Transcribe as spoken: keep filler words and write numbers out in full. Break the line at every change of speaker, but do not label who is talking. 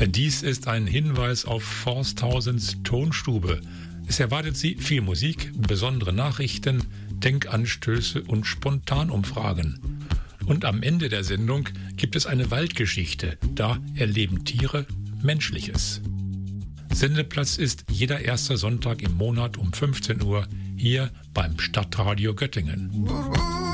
Dies ist ein Hinweis auf Forsthausens Tonstube. Es erwartet Sie viel Musik, besondere Nachrichten, Denkanstöße und Spontanumfragen. Und am Ende der Sendung gibt es eine Waldgeschichte. Da erleben Tiere Menschliches. Sendeplatz ist jeder erster Sonntag im Monat um fünfzehn Uhr hier beim Stadtradio Göttingen.